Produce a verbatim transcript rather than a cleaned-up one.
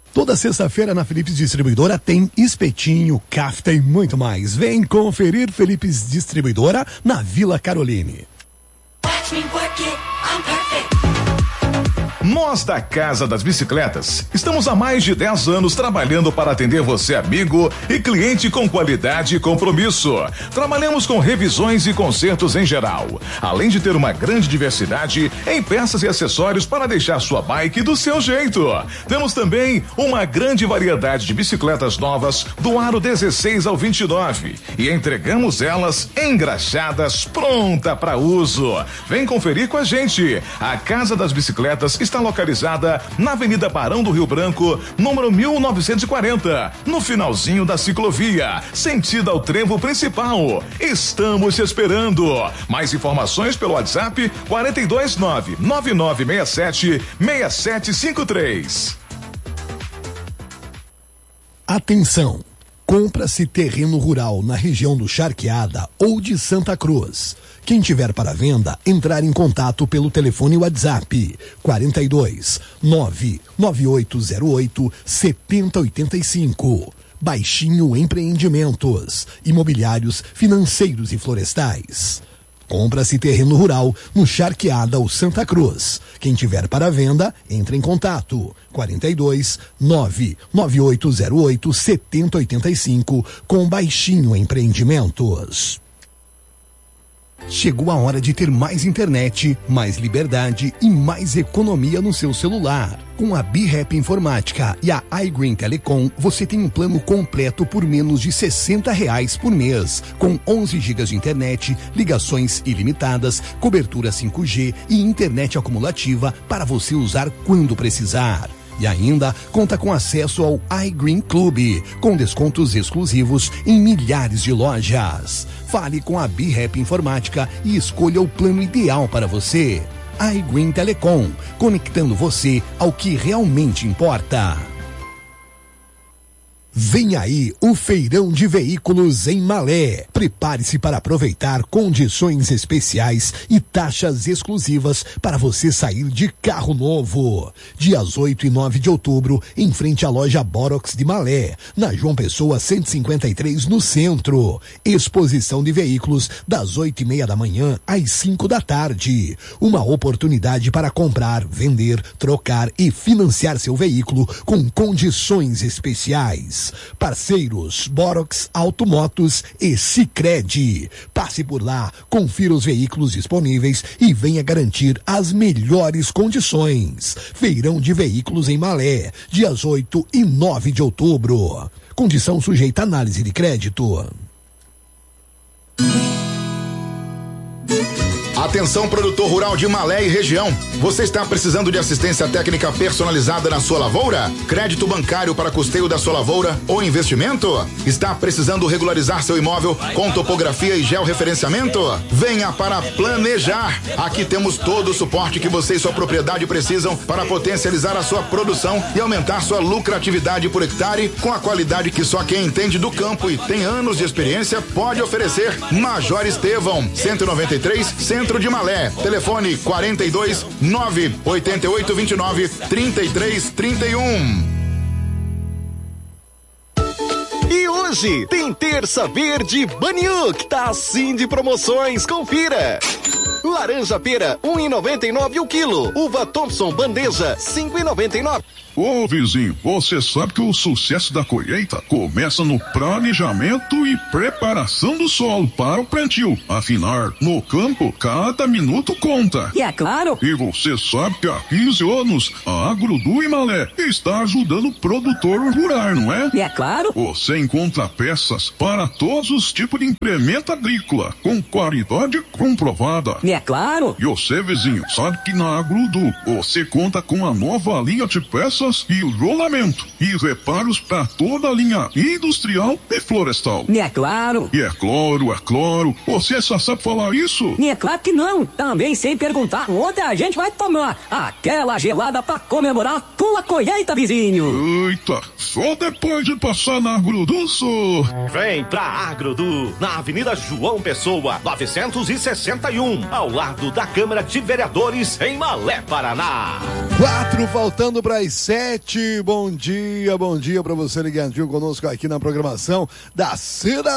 Toda sexta-feira na Philips Distribuidora tem espetinho, kafta e muito mais. Vem conferir Philips Distribuidora na Vila Caroline. Nós da Casa das Bicicletas estamos há mais de dez anos trabalhando para atender você, amigo e cliente, com qualidade e compromisso. Trabalhamos com revisões e consertos em geral, além de ter uma grande diversidade em peças e acessórios para deixar sua bike do seu jeito. Temos também uma grande variedade de bicicletas novas do aro dezesseis ao vinte e nove e entregamos elas engraxadas, pronta para uso. Vem conferir com a gente. A Casa das Bicicletas está localizada na Avenida Barão do Rio Branco, número mil novecentos e quarenta, no finalzinho da ciclovia, sentido ao trevo principal. Estamos te esperando. Mais informações pelo WhatsApp quatro dois nove, nove nove seis sete, seis sete cinco três. Atenção! Compra-se terreno rural na região do Charqueada ou de Santa Cruz. Quem tiver para venda, entrar em contato pelo telefone WhatsApp quarenta e dois, nove nove oito zero oito, sete zero oito cinco. Baixinho Empreendimentos, imobiliários, financeiros e florestais. Compra-se terreno rural no Charqueada ou Santa Cruz. Quem tiver para venda, entre em contato. quarenta e dois, nove nove oito zero oito, sete zero oito cinco com Baixinho Empreendimentos. Chegou a hora de ter mais internet, mais liberdade e mais economia no seu celular. Com a B-Rap Informática e a iGreen Telecom, você tem um plano completo por menos de sessenta reais por mês, com onze gigas de internet, ligações ilimitadas, cobertura cinco G e internet acumulativa para você usar quando precisar. E ainda conta com acesso ao iGreen Club, com descontos exclusivos em milhares de lojas. Fale com a B-Rap Informática e escolha o plano ideal para você. iGreen Telecom, conectando você ao que realmente importa. Vem aí o Feirão de Veículos em Malé. Prepare-se para aproveitar condições especiais e taxas exclusivas para você sair de carro novo. Dias oito e nove de outubro, em frente à loja Borox de Malé, na João Pessoa cento e cinquenta e três, no centro. Exposição de veículos das oito e meia da manhã às cinco da tarde. Uma oportunidade para comprar, vender, trocar e financiar seu veículo com condições especiais. Parceiros Borox Automotos e Sicredi. Passe por lá, confira os veículos disponíveis e venha garantir as melhores condições. Feirão de Veículos em Malé, dias oito e nove de outubro. Condição sujeita à análise de crédito. Atenção, produtor rural de Malé e região. Você está precisando de assistência técnica personalizada na sua lavoura? Crédito bancário para custeio da sua lavoura ou investimento? Está precisando regularizar seu imóvel com topografia e georreferenciamento? Venha para Planejar. Aqui temos todo o suporte que você e sua propriedade precisam para potencializar a sua produção e aumentar sua lucratividade por hectare com a qualidade que só quem entende do campo e tem anos de experiência pode oferecer. Major Estevão, cento e noventa e três, Centro de Malé. Telefone quarenta e dois, nove oito oito, vinte e nove, trinta e três, trinta e um. E hoje tem Terça Verde Baniuk, tá assim de promoções, confira. Laranja pera, um real e noventa e nove o quilo. Uva Thompson bandeja, cinco reais e noventa e nove. Ô vizinho, você sabe que o sucesso da colheita começa no planejamento e preparação do solo para o plantio. Afinal, no campo, cada minuto conta. E é claro. E você sabe que há quinze anos, a Agrodu Malé está ajudando o produtor rural, não é? E é claro. Você encontra peças para todos os tipos de implemento agrícola, com qualidade comprovada. E é claro. E você, vizinho, sabe que na Agrodu você conta com a nova linha de peças e rolamento e reparos para toda a linha industrial e florestal. E é claro. E é claro, é claro. Você só sabe falar isso? E é claro que não. Também sei perguntar onde a gente vai tomar aquela gelada para comemorar a tua colheita, vizinho. Eita, só depois de passar na Agrodu Vem pra Agrodu, na Avenida João Pessoa, novecentos e sessenta e um, ao lado da Câmara de Vereadores em Malé, Paraná. Quatro faltando para as sete. Bom dia, bom dia para você ligadinho conosco aqui na programação da Cidade.